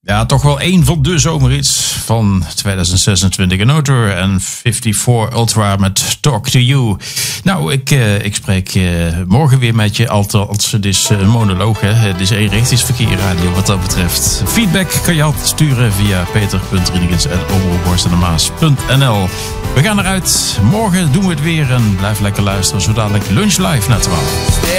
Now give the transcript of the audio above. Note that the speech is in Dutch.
Ja, toch wel één van de zomerhits van 2026 in Autor en 54 Ultra met Talk to You. Nou, ik spreek morgen weer met je. Althans, het is een monoloog, hè. Het is eenrichtingsverkeer radio wat dat betreft. Feedback kan je altijd sturen via peter.riedekens@omroepborstenmaas.nl. We gaan eruit. Morgen doen we het weer en blijf lekker luisteren. Zo dadelijk lunch live na 12.